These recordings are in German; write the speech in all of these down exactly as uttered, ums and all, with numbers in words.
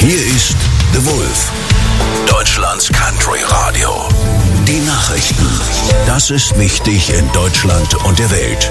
Hier ist The Wolf, Deutschlands Country Radio. Die Nachrichten. Das ist wichtig in Deutschland und der Welt.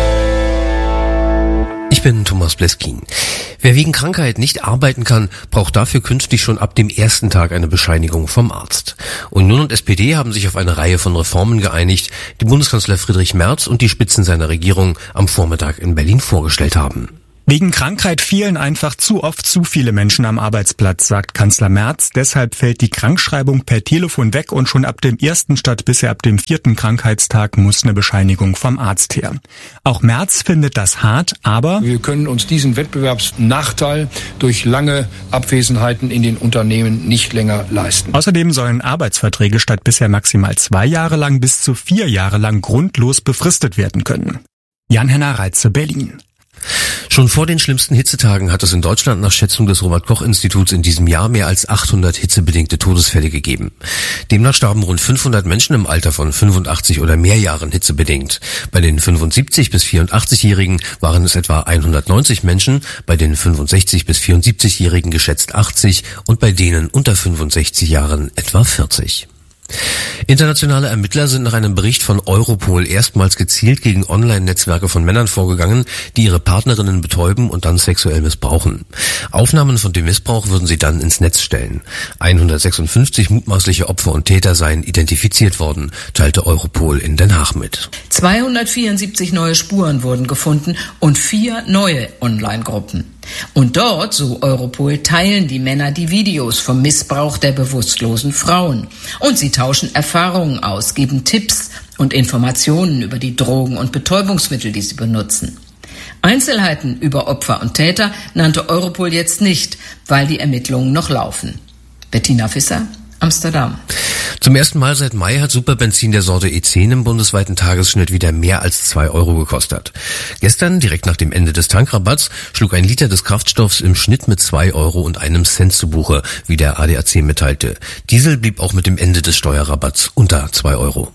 Ich bin Thomas Bleskin. Wer wegen Krankheit nicht arbeiten kann, braucht dafür künftig schon ab dem ersten Tag eine Bescheinigung vom Arzt. Union und S P D haben sich auf eine Reihe von Reformen geeinigt, die Bundeskanzler Friedrich Merz und die Spitzen seiner Regierung am Vormittag in Berlin vorgestellt haben. Wegen Krankheit fehlen einfach zu oft zu viele Menschen am Arbeitsplatz, sagt Kanzler Merz. Deshalb fällt die Krankschreibung per Telefon weg und schon ab dem ersten statt bisher ab dem vierten Krankheitstag muss eine Bescheinigung vom Arzt her. Auch Merz findet das hart, aber wir können uns diesen Wettbewerbsnachteil durch lange Abwesenheiten in den Unternehmen nicht länger leisten. Außerdem sollen Arbeitsverträge statt bisher maximal zwei Jahre lang bis zu vier Jahre lang grundlos befristet werden können. Jan-Henner Reitze, Berlin. Schon vor den schlimmsten Hitzetagen hat es in Deutschland nach Schätzung des Robert-Koch-Instituts in diesem Jahr mehr als achthundert hitzebedingte Todesfälle gegeben. Demnach starben rund fünfhundert Menschen im Alter von fünfundachtzig oder mehr Jahren hitzebedingt. Bei den fünfundsiebzig bis vierundachtzig-Jährigen waren es etwa hundertneunzig Menschen, bei den fünfundsechzig bis vierundsiebzig-Jährigen geschätzt achtzig und bei denen unter fünfundsechzig Jahren etwa vierzig. Internationale Ermittler sind nach einem Bericht von Europol erstmals gezielt gegen Online-Netzwerke von Männern vorgegangen, die ihre Partnerinnen betäuben und dann sexuell missbrauchen. Aufnahmen von dem Missbrauch würden sie dann ins Netz stellen. hundertsechsundfünfzig mutmaßliche Opfer und Täter seien identifiziert worden, teilte Europol in Den Haag mit. zweihundertvierundsiebzig neue Spuren wurden gefunden und vier neue Online-Gruppen. Und dort, so Europol, teilen die Männer die Videos vom Missbrauch der bewusstlosen Frauen. Und sie tauschen Erfahrungen aus, geben Tipps und Informationen über die Drogen und Betäubungsmittel, die sie benutzen. Einzelheiten über Opfer und Täter nannte Europol jetzt nicht, weil die Ermittlungen noch laufen. Bettina Visser, Amsterdam. Zum ersten Mal seit Mai hat Superbenzin der Sorte E zehn im bundesweiten Tagesschnitt wieder mehr als zwei Euro gekostet. Gestern, direkt nach dem Ende des Tankrabatts, schlug ein Liter des Kraftstoffs im Schnitt mit zwei Euro und einem Cent zu Buche, wie der A D A C mitteilte. Diesel blieb auch mit dem Ende des Steuerrabatts unter zwei Euro.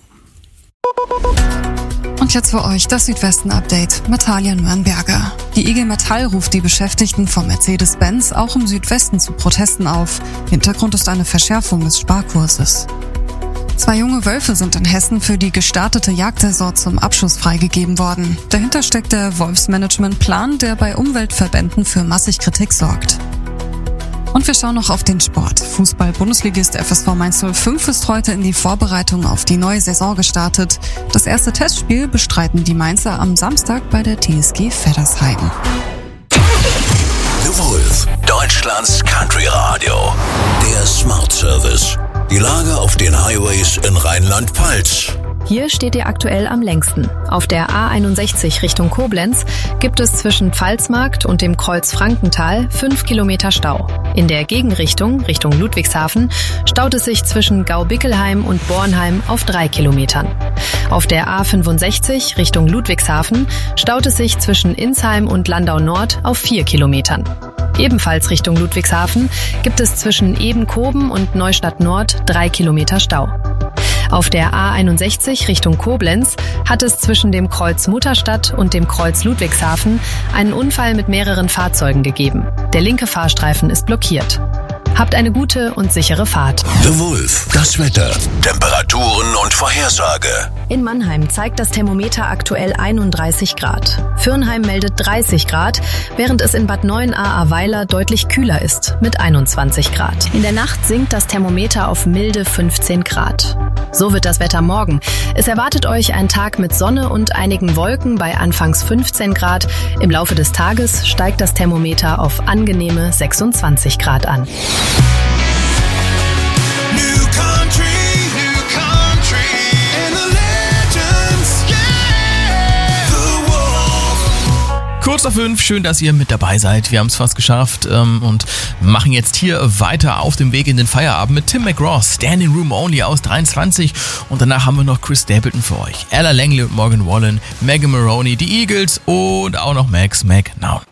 Und jetzt für euch das Südwesten-Update mit Talia Nürnberger. Die I G Metall ruft die Beschäftigten von Mercedes-Benz auch im Südwesten zu Protesten auf. Hintergrund ist eine Verschärfung des Sparkurses. Zwei junge Wölfe sind in Hessen für die gestartete Jagdsaison zum Abschuss freigegeben worden. Dahinter steckt der Wolfsmanagement-Plan, der bei Umweltverbänden für massig Kritik sorgt. Und wir schauen noch auf den Sport. Fußball-Bundesligist F S V Mainz null fünf ist heute in die Vorbereitung auf die neue Saison gestartet. Das erste Testspiel bestreiten die Mainzer am Samstag bei der T S G Veddersheim. The Wolf, Deutschlands Country Radio. Der Smart Service. Die Lage auf den Highways in Rheinland-Pfalz. Hier steht ihr aktuell am längsten. Auf der A einundsechzig Richtung Koblenz gibt es zwischen Pfalzmarkt und dem Kreuz Frankenthal fünf Kilometer Stau. In der Gegenrichtung, Richtung Ludwigshafen, staut es sich zwischen Gau-Bickelheim und Bornheim auf drei Kilometern. Auf der A fünfundsechzig Richtung Ludwigshafen staut es sich zwischen Insheim und Landau Nord auf vier Kilometern. Ebenfalls Richtung Ludwigshafen gibt es zwischen Ebenkoben und Neustadt Nord drei Kilometer Stau. Auf der A einundsechzig Richtung Koblenz hat es zwischen dem Kreuz Mutterstadt und dem Kreuz Ludwigshafen einen Unfall mit mehreren Fahrzeugen gegeben. Der linke Fahrstreifen ist blockiert. Habt eine gute und sichere Fahrt. The Wolf, das Wetter, Temperaturen und Vorhersage. In Mannheim zeigt das Thermometer aktuell einunddreißig Grad. Fürnheim meldet dreißig Grad, während es in Bad Neuenahr-Ahrweiler deutlich kühler ist mit einundzwanzig Grad. In der Nacht sinkt das Thermometer auf milde fünfzehn Grad. So wird das Wetter morgen. Es erwartet euch ein Tag mit Sonne und einigen Wolken bei anfangs fünfzehn Grad. Im Laufe des Tages steigt das Thermometer auf angenehme sechsundzwanzig Grad an. New country, new country, and the legends, yeah, The Wolf. Kurz nach fünf, schön, dass ihr mit dabei seid. Wir haben es fast geschafft ähm, und machen jetzt hier weiter auf dem Weg in den Feierabend mit Tim McGraw, Standing Room Only aus dreiundzwanzig. Und danach haben wir noch Chris Stapleton für euch. Ella Langley und Morgan Wallen, Megan Maroney, die Eagles und auch noch Max McNown.